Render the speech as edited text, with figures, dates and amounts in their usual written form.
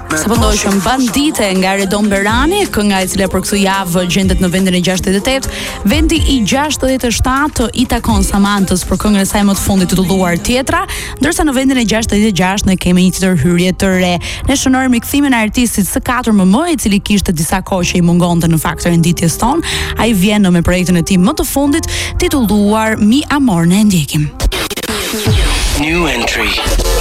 Sa pëndoshëm Bandite nga Redon Berani, kënga e cila për këtë javë gjendet në vendin e 68, vendi i 67 i takon Samantës për këngën e saj më të fundit titulluar Tjetra, ndërsa në vendin e 66 ne kemi një tjetër hyrje të re. Ne shënojmë kthimin e artistit së 4 MM, i cili kishte disa kohë që i mungonte në fakt renditjes ton. Ai vjen me projektin e tij më të fundit titulluar Mi Amor, ne ndjekim. New entry.